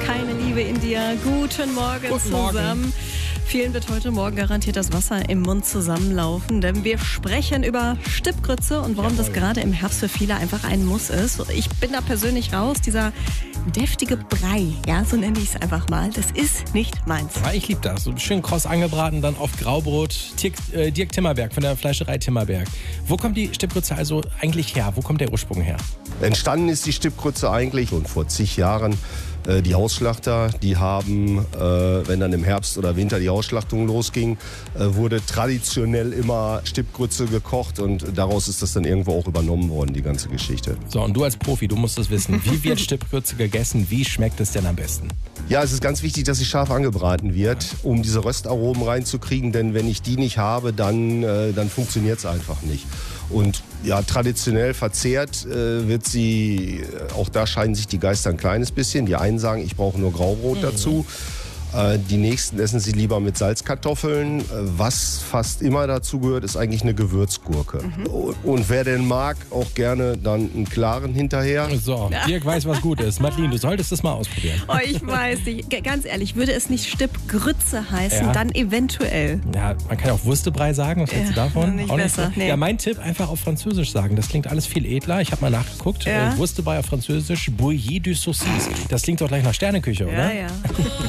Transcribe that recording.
keine Liebe in dir. Guten Morgen zusammen. Vielen wird heute Morgen garantiert das Wasser im Mund zusammenlaufen, denn wir sprechen über Stippgrütze und warum das gerade im Herbst für viele einfach ein Muss ist. Ich bin da persönlich raus, dieser deftige Brei, ja, so nenne ich es einfach mal, das ist nicht meins. Ja, ich liebe das. So schön kross angebraten, dann auf Graubrot. Dirk Timmerberg von der Fleischerei Timmerberg. Wo kommt die Stippgrütze also eigentlich her? Wo kommt der Ursprung her? Entstanden ist die Stippgrütze eigentlich schon vor zig Jahren. Die Hausschlachter, die haben, wenn dann im Herbst oder Winter die Ausschlachtung losging, wurde traditionell immer Stippgrütze gekocht und daraus ist das dann irgendwo auch übernommen worden, die ganze Geschichte. So, und du als Profi, du musst es wissen. Wie wird Stippgrütze gegessen? Wie schmeckt es denn am besten? Ja, es ist ganz wichtig, dass sie scharf angebraten wird, um diese Röstaromen reinzukriegen, denn wenn ich die nicht habe, dann funktioniert es einfach nicht. Und ja, traditionell verzehrt wird sie, auch da scheiden sich die Geister ein kleines bisschen. Die einen sagen, ich brauche nur Graubrot dazu. Die nächsten essen sie lieber mit Salzkartoffeln. Was fast immer dazu gehört, ist eigentlich eine Gewürzgurke. Und wer denn mag, auch gerne dann einen klaren hinterher. So, Dirk weiß, was gut ist. Madeline, du solltest es mal ausprobieren. Oh, ich weiß nicht. Ganz ehrlich, würde es nicht Stippgrütze heißen, Ja. dann eventuell. Ja, man kann ja auch Wurstebrei sagen. Was hältst du davon? nicht Auch besser, so. nee. Ja, mein Tipp, einfach auf Französisch sagen. Das klingt alles viel edler. Ich habe mal nachgeguckt. Ja. Wurstebrei auf Französisch, Bouillie du Saucisse. Das klingt doch gleich nach Sterneküche, oder? Ja, ja.